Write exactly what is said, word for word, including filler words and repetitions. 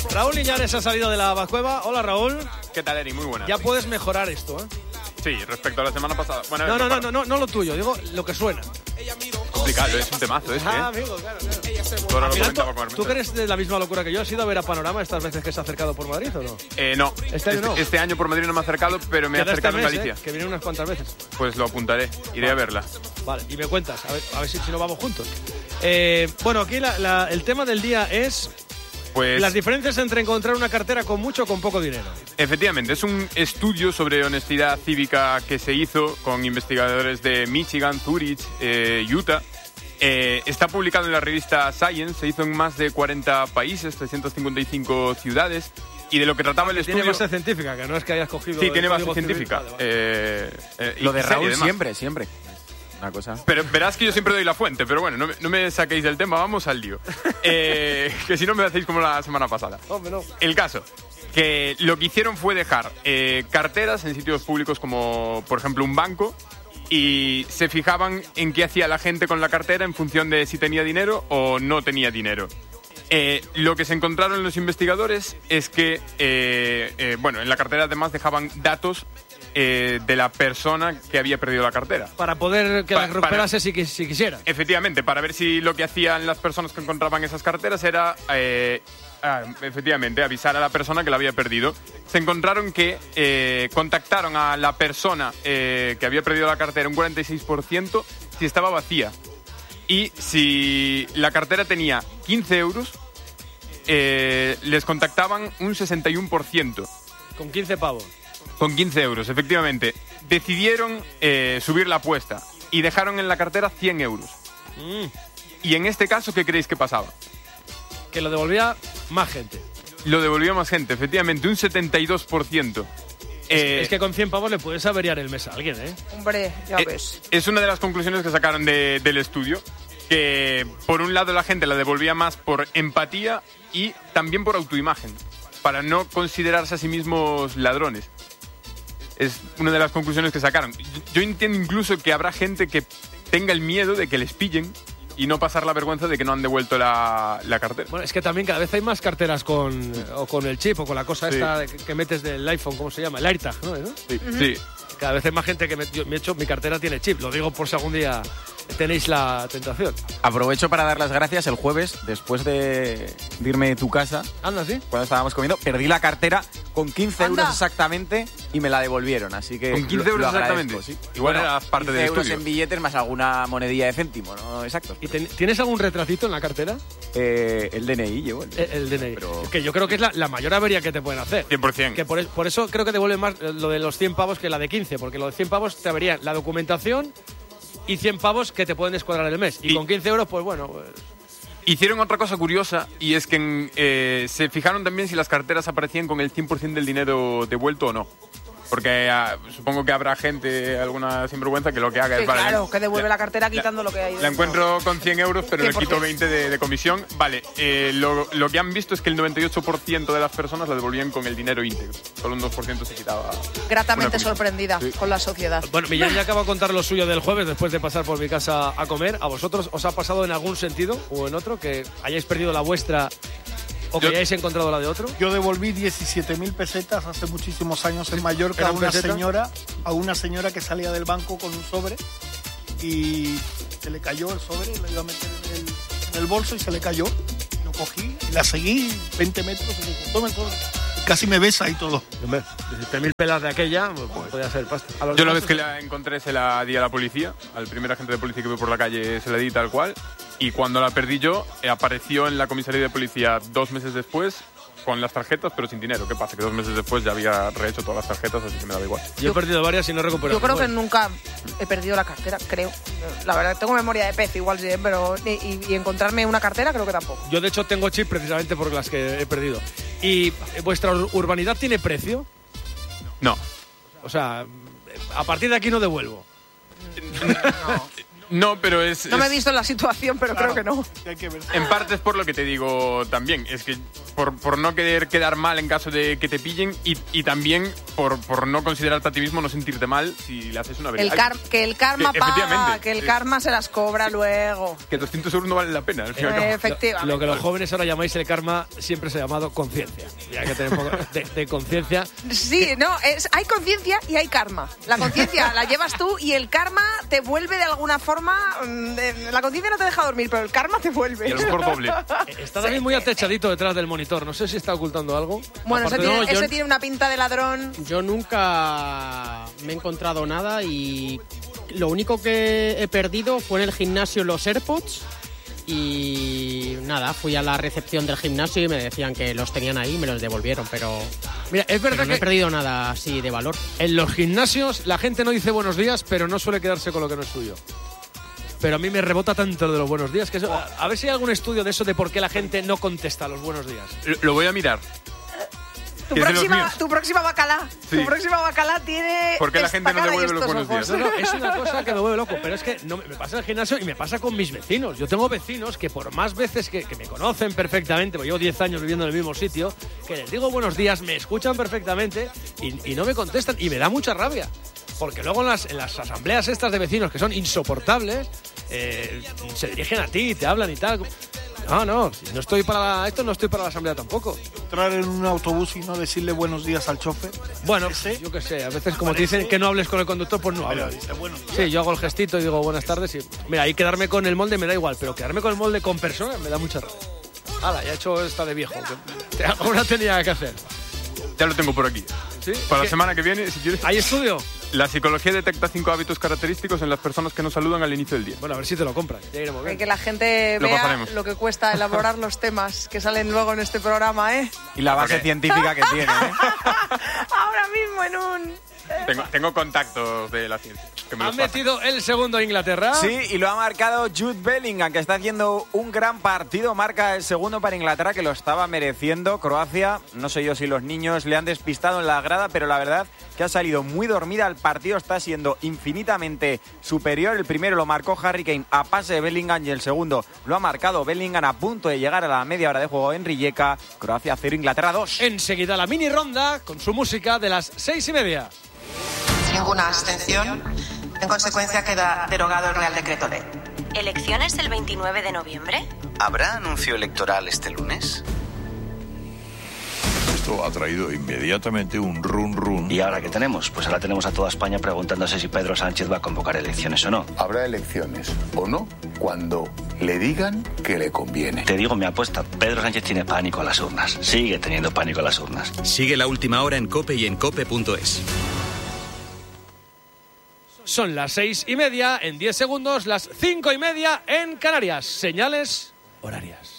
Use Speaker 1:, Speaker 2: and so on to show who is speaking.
Speaker 1: Raúl Iñares ha salido de la Bacueva. Hola, Raúl.
Speaker 2: ¿Qué tal, Eri? Muy buena.
Speaker 1: Ya puedes mejorar esto, ¿eh?
Speaker 2: Sí, respecto a la semana pasada. Bueno,
Speaker 1: no, no, no, no, no, no lo tuyo, digo lo que suena.
Speaker 2: Complicado, es un temazo ese, ¿eh?
Speaker 1: Ah, amigo, claro, claro.
Speaker 2: Ahora lo
Speaker 1: Al final,
Speaker 2: comentaba con
Speaker 1: ¿tú que eres de la misma locura que yo? ¿Has ido a ver a Panorama estas veces que se ha acercado por Madrid o no?
Speaker 2: Eh, no.
Speaker 1: Este año no.
Speaker 2: Este, este año por Madrid no me ha acercado, pero me ha
Speaker 1: Queda
Speaker 2: acercado
Speaker 1: este mes,
Speaker 2: en Galicia.
Speaker 1: ¿eh? Que viene unas cuantas veces.
Speaker 2: Pues lo apuntaré, iré
Speaker 1: vale.
Speaker 2: a verla.
Speaker 1: Vale, y me cuentas, a ver, a ver si, si no vamos juntos. Eh, bueno, aquí la, la, el tema del día es...
Speaker 2: Pues,
Speaker 1: las diferencias entre encontrar una cartera con mucho o con poco dinero.
Speaker 2: Efectivamente, es un estudio sobre honestidad cívica que se hizo con investigadores de Michigan, Zurich, eh, Utah. Eh, está publicado en la revista Science, se hizo en más de cuarenta países, trescientas cincuenta y cinco ciudades. Y de lo que trataba el
Speaker 1: Tiene
Speaker 2: estudio...
Speaker 1: base científica, que no es que hayas cogido...
Speaker 2: Sí, tiene base
Speaker 1: código civil.
Speaker 2: científica.
Speaker 1: Vale, vale.
Speaker 2: Eh, eh,
Speaker 3: Lo de
Speaker 2: y seria,
Speaker 3: Raúl
Speaker 2: además.
Speaker 3: siempre, siempre. Una cosa.
Speaker 2: Pero verás que yo siempre doy la fuente, pero bueno, no me, no me saquéis del tema, vamos al lío. Eh, que si no me hacéis como la semana pasada.
Speaker 1: Hombre, no.
Speaker 2: El caso, que lo que hicieron fue dejar eh, carteras en sitios públicos como, por ejemplo, un banco, y se fijaban en qué hacía la gente con la cartera en función de si tenía dinero o no tenía dinero. Eh, lo que se encontraron los investigadores es que, eh, eh, bueno, en la cartera además dejaban datos eh, de la persona que había perdido la cartera.
Speaker 1: Para poder que
Speaker 2: Pa-
Speaker 1: la recuperase si, si quisiera.
Speaker 2: Efectivamente, para ver si lo que hacían las personas que encontraban esas carteras era, eh, ah, efectivamente, avisar a la persona que la había perdido. Se encontraron que eh, contactaron a la persona eh, que había perdido la cartera un cuarenta y seis por ciento si estaba vacía. Y si la cartera tenía quince euros, eh, les contactaban un sesenta y uno por ciento.
Speaker 1: Con quince pavos.
Speaker 2: Con quince euros, efectivamente. Decidieron eh, subir la apuesta y dejaron en la cartera cien euros.
Speaker 1: Mm,
Speaker 2: Y en este caso, ¿qué creéis que pasaba?
Speaker 1: que lo devolvía más gente.
Speaker 2: Lo devolvió más gente, efectivamente, un setenta y dos por ciento. Eh,
Speaker 1: Es que con cien pavos le puedes averiar el mes a alguien, ¿eh?
Speaker 4: Hombre, ya
Speaker 2: eh,
Speaker 4: ves.
Speaker 2: es una de las conclusiones que sacaron de- del estudio, que por un lado la gente la devolvía más por empatía y también por autoimagen, para no considerarse a sí mismos ladrones. Es una de las conclusiones que sacaron. Yo entiendo incluso que habrá gente que tenga el miedo de que les pillen y no pasar la vergüenza de que no han devuelto la, la cartera.
Speaker 1: Bueno, es que también cada vez hay más carteras con, o con el chip o con la cosa
Speaker 2: Sí.
Speaker 1: esta que, que metes del iPhone, ¿cómo se llama? El AirTag, ¿no? ¿no?
Speaker 2: Sí, sí.
Speaker 1: Cada vez hay más gente que me, yo, me he hecho, mi cartera tiene chip. Lo digo por si algún día tenéis la tentación.
Speaker 3: Aprovecho para dar las gracias. El jueves, después de de irme de tu casa,
Speaker 1: Anda, ¿sí?
Speaker 3: cuando estábamos comiendo, perdí la cartera con quince
Speaker 4: Anda.
Speaker 3: euros exactamente y me la devolvieron. Así que
Speaker 2: ¿Con quince
Speaker 3: lo-
Speaker 2: euros
Speaker 3: lo agradezco,
Speaker 2: exactamente?
Speaker 3: sí.
Speaker 2: Igual eras parte
Speaker 3: quince
Speaker 2: del
Speaker 3: euros
Speaker 2: estudio.
Speaker 3: en billetes más alguna monedilla de céntimo, ¿no? Exacto.
Speaker 1: ¿Y ten- tienes algún retratito en la cartera?
Speaker 3: Eh, el D N I llevo. el-
Speaker 1: El, el D N I.
Speaker 3: Pero-
Speaker 1: Que yo creo que es la, la mayor avería que te pueden hacer.
Speaker 2: cien por ciento.
Speaker 1: Que por, es- por eso creo que devuelven más eh, lo de los cien pavos que la de quince, porque lo de cien pavos te averían la documentación y cien pavos que te pueden descuadrar el mes. Y,
Speaker 2: Y-
Speaker 1: con quince euros, pues bueno, pues,
Speaker 2: Hicieron otra cosa curiosa y es que eh, se fijaron también si las carteras aparecían con el cien por ciento del dinero devuelto o no. Porque ah, supongo que habrá gente, alguna sinvergüenza, que lo que haga
Speaker 4: Sí,
Speaker 2: es... vale,
Speaker 4: claro, que devuelve la cartera quitando lo que hay
Speaker 2: La
Speaker 4: dentro.
Speaker 2: encuentro con cien euros, pero le
Speaker 4: cien por
Speaker 2: quito
Speaker 4: ciento.
Speaker 2: veinte de, de comisión. Vale, eh, lo, lo que han visto es que el noventa y ocho por ciento de las personas la devolvían con el dinero íntegro. Solo un dos por ciento se quitaba.
Speaker 4: Gratamente
Speaker 2: una comisión.
Speaker 4: sorprendida
Speaker 2: Sí.
Speaker 4: con la sociedad.
Speaker 1: Bueno, Millán ya acaba de contar lo suyo del jueves después de pasar por mi casa a comer. ¿A vosotros os ha pasado en algún sentido o en otro que hayáis perdido la vuestra o que
Speaker 2: Yo-
Speaker 1: hayáis encontrado la de otro?
Speaker 5: Yo devolví diecisiete mil pesetas hace muchísimos años en Mallorca a
Speaker 1: ¿Eran
Speaker 5: una
Speaker 1: pesetas?
Speaker 5: señora, a una señora que salía del banco con un sobre y se le cayó el sobre, lo iba a meter en el, en el bolso y se le cayó. Lo cogí y la seguí veinte metros y dije, toma el sobre. Y casi me besa y todo.
Speaker 1: Hombre, diecisiete mil pelas de aquella, pues, podía ser pasta. A los
Speaker 2: Yo la
Speaker 1: demás,
Speaker 2: vez que la encontré se la di a la policía, al primer agente de policía que vi por la calle se la di tal cual. Y cuando la perdí yo, eh, apareció en la comisaría de policía dos meses después con las tarjetas, pero sin dinero. ¿Qué pasa? Que dos meses después ya había rehecho todas las tarjetas, así que me daba igual.
Speaker 1: Yo he perdido varias y no he recuperado.
Speaker 4: Yo creo que
Speaker 1: Bueno,
Speaker 4: nunca he perdido la cartera, creo. La verdad, tengo memoria de pez, igual sí, pero. Y, y- y encontrarme una cartera, creo que tampoco.
Speaker 1: Yo, de hecho, tengo chip precisamente por las que he perdido. ¿Y vuestra ur- urbanidad tiene precio?
Speaker 2: No.
Speaker 1: O sea, a partir de aquí no devuelvo.
Speaker 2: No, pero es...
Speaker 4: No me he
Speaker 2: es-
Speaker 4: visto en la situación, pero creo que no.
Speaker 5: Hay que ver.
Speaker 2: En parte es por lo que te digo también, es que por, por no querer quedar mal en caso de que te pillen y, y también por, por no considerarte a ti mismo, no sentirte mal si le haces una
Speaker 4: El
Speaker 2: avería.
Speaker 4: car- que el karma
Speaker 2: Que,
Speaker 4: paga,
Speaker 2: efectivamente,
Speaker 4: que el
Speaker 2: eh,
Speaker 4: karma se las cobra luego.
Speaker 2: Que doscientos euros no valen la pena, al fin y al cabo.
Speaker 4: Eh, efectivamente.
Speaker 1: Lo que los jóvenes ahora llamáis el karma siempre se ha llamado conciencia. Y hay que tener un poco de, de conciencia.
Speaker 4: Sí, no, es, hay conciencia y hay karma. La conciencia la llevas tú y el karma te vuelve de alguna forma. mm, de- la conciencia no te deja dormir, pero el karma te vuelve.
Speaker 2: Y a lo mejor doble.
Speaker 1: Está David muy atechadito detrás del monitor. No sé si está ocultando algo.
Speaker 4: Bueno, ese
Speaker 1: Aparte de-
Speaker 4: tiene,
Speaker 6: no, yo-
Speaker 4: ese tiene una pinta de ladrón.
Speaker 6: Yo nunca me he encontrado nada y lo único que he perdido fue en el gimnasio los AirPods y nada, fui a la recepción del gimnasio y me decían que los tenían ahí y me los devolvieron, pero,
Speaker 1: Mira, es
Speaker 6: pero
Speaker 1: verdad
Speaker 6: no he
Speaker 1: que
Speaker 6: perdido nada así de valor.
Speaker 1: en los gimnasios la gente no dice buenos días, pero no suele quedarse con lo que no es suyo. Pero a mí me rebota tanto lo de los buenos días que eso, a, a ver si hay algún estudio de eso de por qué la gente no contesta los buenos días.
Speaker 2: Lo- Lo voy a mirar.
Speaker 4: Tu
Speaker 2: Que es de los
Speaker 4: próxima,
Speaker 2: míos.
Speaker 4: tu próxima bacalá.
Speaker 2: Sí.
Speaker 4: Tu próxima bacalá tiene.
Speaker 2: ¿Por qué la
Speaker 4: esta
Speaker 2: gente no
Speaker 4: cara y
Speaker 2: devuelve los
Speaker 4: estos
Speaker 2: buenos
Speaker 4: ojos.
Speaker 2: días?
Speaker 1: No, no, es una cosa que me vuelve loco, pero es que no, me me pasa en el gimnasio y me pasa con mis vecinos. Yo tengo vecinos que por más veces que, que me conocen perfectamente, porque llevo diez años viviendo en el mismo sitio, que les digo buenos días, me escuchan perfectamente y, y no me contestan y me da mucha rabia. Porque luego en las, en las asambleas estas de vecinos que son insoportables, eh, se dirigen a ti, te hablan y tal. No, no, si no estoy para esto, no estoy para la asamblea tampoco.
Speaker 5: Entrar en un autobús y no decirle buenos días al chofer.
Speaker 1: Bueno,
Speaker 5: Ese
Speaker 1: yo qué sé, a veces como te
Speaker 5: parece-
Speaker 1: dicen que no hables con el conductor, pues no
Speaker 5: Pero
Speaker 1: hablas.
Speaker 5: dice buenos días.
Speaker 1: Sí, yo hago el gestito y digo buenas tardes y... Mira, ahí quedarme con el molde me da igual, pero quedarme con el molde con personas me da mucha rabia. Hala, ya he hecho esta de viejo. Que ahora tenía que hacer.
Speaker 2: Ya lo tengo por aquí.
Speaker 1: ¿Sí?
Speaker 2: Para la
Speaker 1: ¿Qué?
Speaker 2: semana que viene, si quieres.
Speaker 1: ¿Hay estudio?
Speaker 2: La psicología detecta cinco hábitos característicos en las personas que nos saludan al inicio del día.
Speaker 1: Bueno, a ver si te lo compras. Ya iremos
Speaker 4: Que,
Speaker 1: viendo.
Speaker 4: que la gente
Speaker 2: Lo
Speaker 4: vea
Speaker 2: pasaremos.
Speaker 4: lo que cuesta elaborar los temas que salen luego en este programa, ¿eh?
Speaker 3: Y la base
Speaker 2: Ok.
Speaker 3: científica que tiene, ¿eh?
Speaker 4: Ahora mismo en un.
Speaker 2: Tengo, tengo contactos de la ciencia. Que me
Speaker 1: Han
Speaker 2: los pasan.
Speaker 1: metido el segundo a Inglaterra.
Speaker 3: Sí, y lo ha marcado Jude Bellingham, que está haciendo un gran partido. Marca el segundo para Inglaterra, que lo estaba mereciendo. Croacia, no sé yo si los niños le han despistado en la grada, pero la verdad que ha salido muy dormida. El partido está siendo infinitamente superior. El primero lo marcó Harry Kane a pase de Bellingham y el segundo lo ha marcado Bellingham a punto de llegar a la media hora de juego en Rijeka. Croacia cero, Inglaterra dos.
Speaker 1: Enseguida la mini ronda con su música de las seis y media.
Speaker 7: Ninguna abstención. En consecuencia, queda derogado el Real Decreto Ley.
Speaker 8: ¿Elecciones el veintinueve de noviembre?
Speaker 9: ¿Habrá anuncio electoral este lunes?
Speaker 10: Esto ha traído inmediatamente un run run.
Speaker 9: ¿Y ahora qué tenemos? Pues ahora tenemos a toda España preguntándose si Pedro Sánchez va a convocar elecciones o no.
Speaker 10: Habrá elecciones o no cuando le digan que le conviene.
Speaker 9: Te digo mi apuesta, Pedro Sánchez tiene pánico a las urnas. Sigue teniendo pánico a las urnas.
Speaker 11: Sigue la última hora en COPE y en cope punto es.
Speaker 1: Son las seis y media en diez segundos, las cinco y media en Canarias. Señales horarias.